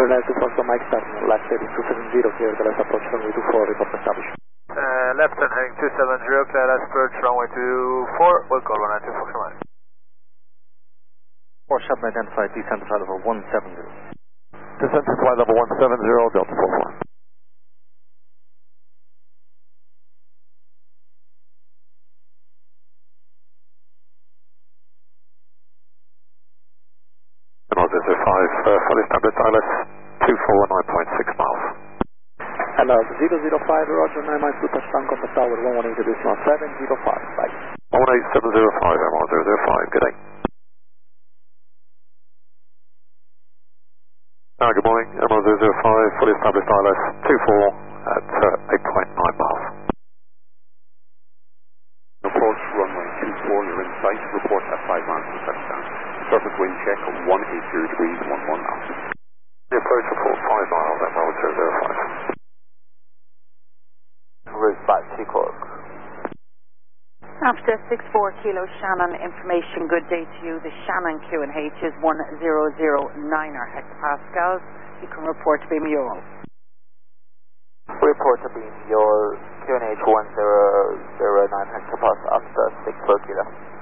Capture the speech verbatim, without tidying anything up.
Runway two four, Mike starting left heading two seven zero, clear the last approach runway two four, report established. Uh, left turn heading two seven zero, clear last approach runway two four, we'll call one nine two Fox Mike. four seven identified, descent to flight level one seven zero. Descent to flight level one seven zero, Delta four four. zero five, uh, fully established I L S two four nine point six miles. Hello, zero zero five, Roger, nine miles to touchdown, contact tower one one eight, decimal seven zero five, bye. one one eight seven zero five, M R zero zero five, good day. Uh, good morning, M R zero zero five, fully established I L S two four at uh, eight point nine miles. Approach runway two four, you're in sight, report at five miles to touchdown. Surface wind check one eight zero degrees, one one knots. The approach report five miles, M R zero zero five. Route back to Cork. After six four Kilo Shannon, information, good day to you. The Shannon Q N H is one zero zero nine hectopascals. You can report to beam Ural. Report to beam your Q N H one zero zero nine hectopascals after six four Kilo.